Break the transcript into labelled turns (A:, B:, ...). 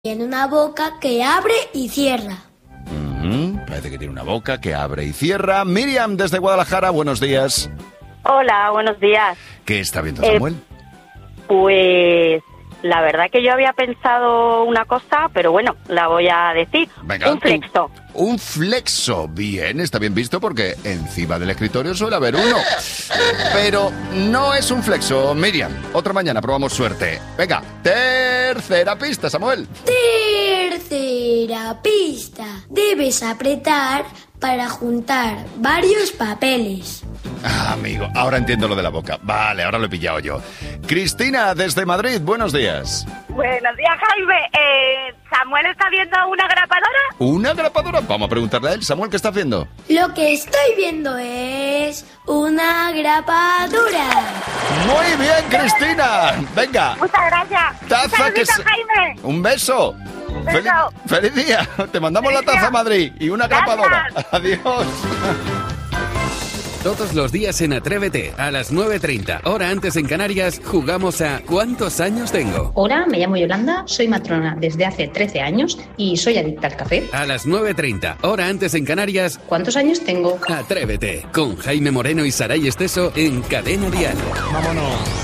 A: Tiene una boca que abre y cierra.
B: Parece que tiene una boca que abre y cierra. Miriam, desde Guadalajara, buenos días.
C: Hola, buenos días.
B: ¿Qué está viendo Samuel?
C: Pues la verdad que yo había pensado una cosa, pero bueno, la voy a decir.
B: Venga,
C: un flexo.
B: Un flexo, bien, está bien visto porque encima del escritorio suele haber uno. Pero no es un flexo, Miriam. Otra mañana probamos suerte. Venga, tercera pista, Samuel.
A: Tercera pista. Debes apretar para juntar varios papeles.
B: Ah, amigo, ahora entiendo lo de la boca. Vale, ahora lo he pillado yo. Cristina, desde Madrid, buenos días.
C: Buenos días, Jaime. ¿Samuel está viendo una grapadora?
B: ¿Una grapadora? Vamos a preguntarle a él. Samuel, ¿qué está haciendo?
A: Lo que estoy viendo es una grapadora.
B: Muy bien, Cristina. Venga.
C: Muchas gracias.
B: Taza que
C: se... Jaime.
B: Un beso.
C: Beso.
B: ¡Feliz día! Te mandamos la taza a Madrid y una grapadora. Adiós.
D: Todos los días en Atrévete, a las 9:30, hora antes en Canarias, jugamos a ¿Cuántos años tengo?
E: Hola, me llamo Yolanda, soy matrona desde hace 13 años y soy adicta al café.
D: A las 9:30, hora antes en Canarias,
E: ¿cuántos años tengo?
D: Atrévete, con Jaime Moreno y Saray Esteso en Cadena Dial.
B: Vámonos.